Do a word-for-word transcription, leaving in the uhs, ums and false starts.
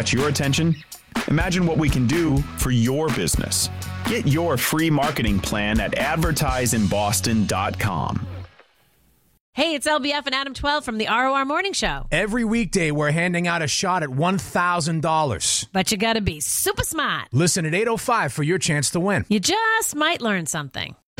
your attention? Imagine what we can do for your business. Get your free marketing plan at advertise in boston dot com. Hey, it's L B F and Adam twelve from the R O R Morning Show. Every weekday, we're handing out a shot at one thousand dollars. But you gotta be super smart. Listen at eight oh five for your chance to win. You just might learn something.